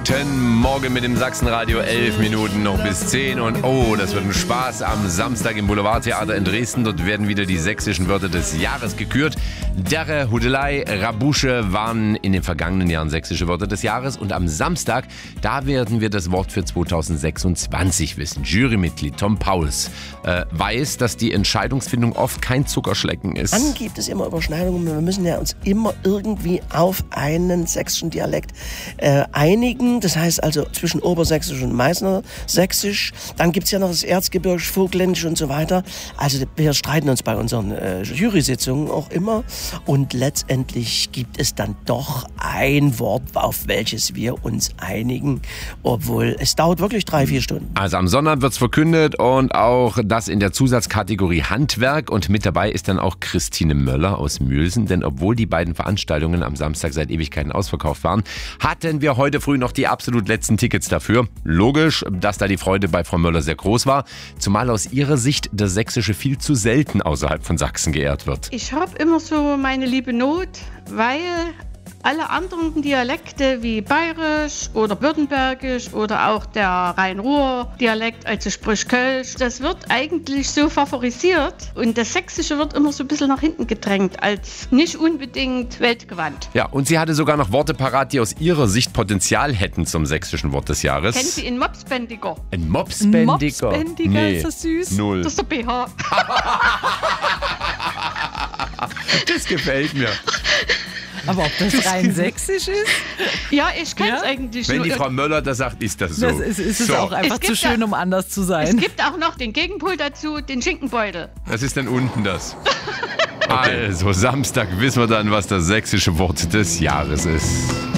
Guten Morgen mit dem Sachsenradio, 11 Minuten noch bis 10 und das wird ein Spaß am Samstag im Boulevardtheater in Dresden. Dort werden wieder die sächsischen Wörter des Jahres gekürt. Derre, Hudelei, Rabusche waren in den vergangenen Jahren sächsische Wörter des Jahres und am Samstag, da werden wir das Wort für 2026 wissen. Jurymitglied Tom Pauls weiß, dass die Entscheidungsfindung oft kein Zuckerschlecken ist. Dann gibt es immer Überschneidungen. Wir müssen ja uns immer irgendwie auf einen sächsischen Dialekt einigen. Das heißt also zwischen Obersächsisch und Meißnersächsisch. Dann gibt es ja noch das Erzgebirgisch, Vogtländisch und so weiter. Also wir streiten uns bei unseren Jury-Sitzungen auch immer. Und letztendlich gibt es dann doch ein Wort, auf welches wir uns einigen. Obwohl es dauert wirklich 3-4 Stunden. Also am Sonntag wird es verkündet und auch das in der Zusatzkategorie Handwerk. Und mit dabei ist dann auch Christine Möller aus Mülsen. Denn obwohl die beiden Veranstaltungen am Samstag seit Ewigkeiten ausverkauft waren, hatten wir heute früh noch die absolut letzten Tickets dafür. Logisch, dass da die Freude bei Frau Möller sehr groß war, zumal aus ihrer Sicht das Sächsische viel zu selten außerhalb von Sachsen geehrt wird. Ich habe immer so meine liebe Not, weil alle anderen Dialekte wie Bayerisch oder Württembergisch oder auch der Rhein-Ruhr-Dialekt, also sprich Kölsch, das wird eigentlich so favorisiert und das Sächsische wird immer so ein bisschen nach hinten gedrängt, als nicht unbedingt weltgewandt. Ja, und sie hatte sogar noch Worte parat, die aus ihrer Sicht Potenzial hätten zum sächsischen Wort des Jahres. Kennen Sie einen Mopsbändiger? Ein Mopsbändiger? Nee, ist das süß? Null. Das ist der BH. Das gefällt mir. Aber ob das rein sächsisch ist? Ja, ich kann es eigentlich Wenn nur. die Frau Möller das sagt, ist das so. Das ist es so. auch einfach zu schön, um anders zu sein. Es gibt auch noch den Gegenpol dazu, den Schinkenbeutel. Das ist dann unten das. Okay. Also, Samstag wissen wir dann, was das sächsische Wort des Jahres ist.